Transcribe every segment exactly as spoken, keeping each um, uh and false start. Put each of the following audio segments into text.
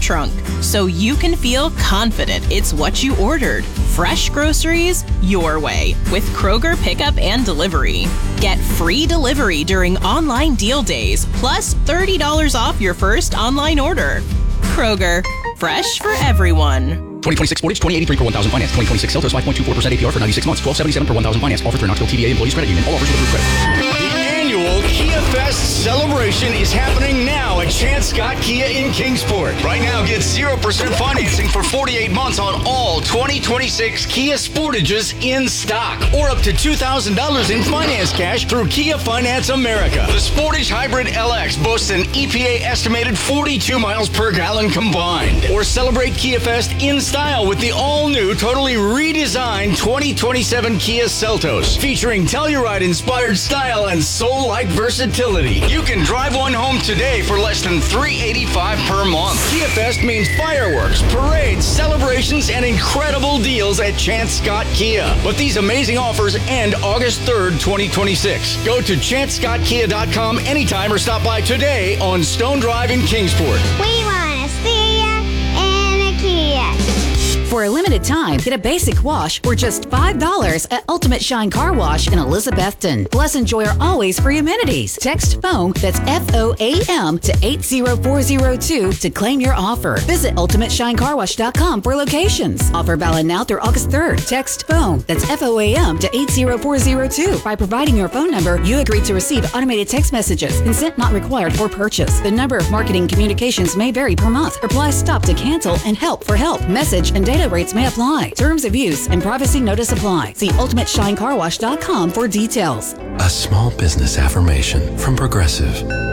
trunk, so you can feel confident it's what you ordered. Fresh groceries your way with Kroger Pickup and Delivery. Get free delivery during online deal days, plus thirty dollars off your first online order. Kroger, fresh for everyone. twenty twenty-six Sportage, twenty eighty-three per one thousand finance. twenty twenty-six Seltos, five point two four percent A P R for ninety-six months. twelve seventy-seven per one thousand finance. Offer through Knoxville T V A Employees Credit Union. All offers with approved credit. The annual Kia Fest celebration is happening now at Chance Scott Kia in Kingsport. Right now, get zero percent financing for forty-eight months on all twenty twenty-six Kia Sportages in stock, or up to two thousand dollars in finance cash through Kia Finance America. The Sportage Hybrid L X boasts an E P A estimated forty-two miles per gallon combined. Or celebrate Kia Fest in style with the all-new, totally redesigned twenty twenty-seven Kia Seltos, featuring Telluride-inspired style and soul-like versatility. You can drive one home today for less than three hundred eighty-five dollars per month. Kia Fest means fireworks, parades, celebrations, and incredible deals at Chance Scott Kia. But these amazing offers end August third, twenty twenty-six. Go to chance scott kia dot com anytime or stop by today on Stone Drive in Kingsport. We want to see ya in a Kia. For a limited time, get a basic wash for just five dollars at Ultimate Shine Car Wash in Elizabethton. Plus, enjoy our always free amenities. Text FOAM, that's F O A M, to eight zero four zero two to claim your offer. Visit ultimate shine car wash dot com for locations. Offer valid now through August third. Text FOAM, that's F O A M, to eight zero four zero two. By providing your phone number, you agree to receive automated text messages. Consent not required for purchase. The number of marketing communications may vary per month. Reply stop to cancel and help for help. Message and data rates may apply. Terms of use and privacy notice apply. See ultimate shine car wash dot com for details. A small business affirmation from Progressive.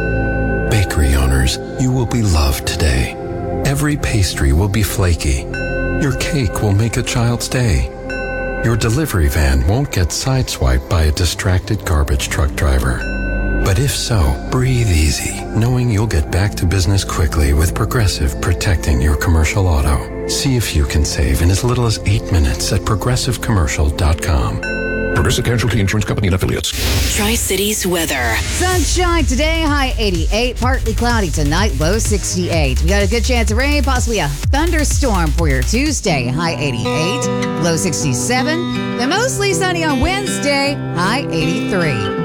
Bakery owners, you will be loved today. Every pastry will be flaky. Your cake will make a child's day. Your delivery van won't get sideswiped by a distracted garbage truck driver. But if so, breathe easy, knowing you'll get back to business quickly with Progressive protecting your commercial auto. See if you can save in as little as eight minutes at progressive commercial dot com. Progressive Casualty Insurance Company and Affiliates. Tri-Cities weather. Sunshine today, high eighty-eight. Partly cloudy tonight, low sixty-eight. We got a good chance of rain, possibly a thunderstorm for your Tuesday, high eighty-eight. Low sixty-seven. Then mostly sunny on Wednesday, high eighty-three.